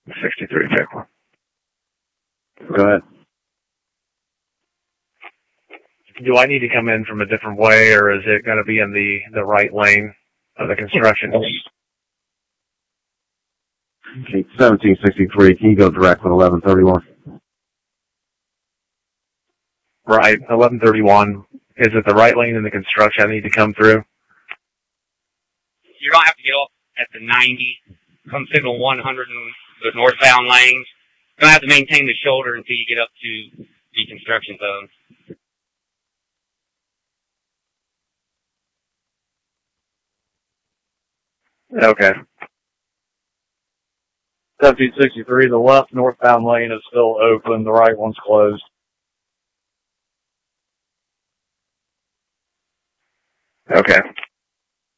63, pick one. Go ahead. Do I need to come in from a different way, or is it going to be in the right lane of the construction? Okay, 1763. Can you go direct with 1131? Right, 1131. Is it the right lane in the construction I need to come through? You're going to have to get off at the 90, come signal 100 in the northbound lanes. You're going to have to maintain the shoulder until you get up to the construction zone. Okay. 1763, the left northbound lane is still open. The right one's closed. Okay.